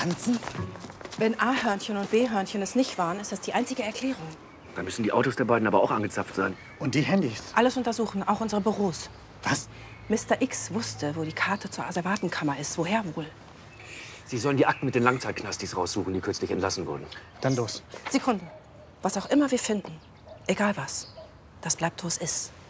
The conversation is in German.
Stanzen? Wenn A-Hörnchen und B-Hörnchen es nicht waren, ist das die einzige Erklärung. Da müssen die Autos der beiden aber auch angezapft sein. Und die Handys? Alles untersuchen, auch unsere Büros. Was? Mr. X wusste, wo die Karte zur Asservatenkammer ist. Woher wohl? Sie sollen die Akten mit den Langzeitknastis raussuchen, die kürzlich entlassen wurden. Dann los. Sekunden. Was auch immer wir finden, egal was, das bleibt, wo es ist.